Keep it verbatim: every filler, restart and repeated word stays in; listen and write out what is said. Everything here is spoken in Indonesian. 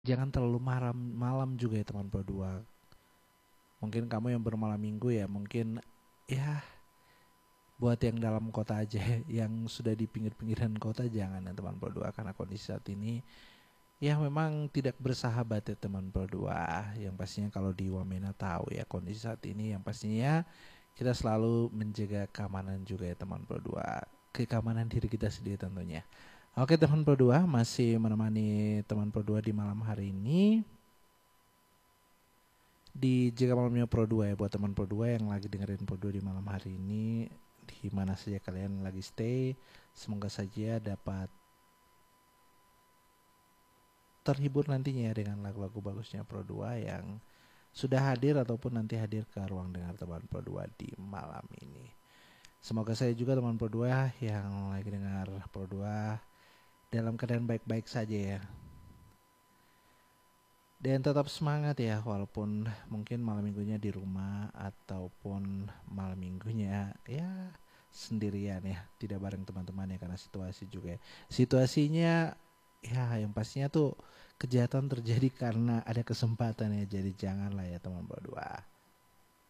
jangan terlalu malam malam juga ya teman Pro dua. Mungkin kamu yang bermalam minggu ya, mungkin ya buat yang dalam kota aja, yang sudah di pinggir-pinggiran kota jangan ya teman Pro dua, karena kondisi saat ini ya memang tidak bersahabat ya teman Pro dua. Yang pastinya kalau di Wamena tahu ya kondisi saat ini, yang pastinya kita selalu menjaga keamanan juga ya teman Pro dua. Keamanan diri kita sendiri tentunya. Oke teman Pro dua, masih menemani teman Pro dua di malam hari ini. Di Jika Malamnya Pro dua ya, buat teman Pro dua yang lagi dengerin Pro dua di malam hari ini, di mana saja kalian lagi stay, semoga saja dapat terhibur nantinya ya dengan lagu-lagu bagusnya Pro dua yang sudah hadir ataupun nanti hadir ke ruang dengar teman Pro dua di malam ini. Semoga saya juga teman Pro dua yang lagi dengar Pro dua dalam keadaan baik-baik saja ya. Dan tetap semangat ya, walaupun mungkin malam minggunya di rumah ataupun malam minggunya ya sendirian ya, tidak bareng teman-teman ya, karena situasi juga ya. Situasinya ya yang pastinya tuh kejahatan terjadi karena ada kesempatan ya, jadi janganlah ya teman berdua.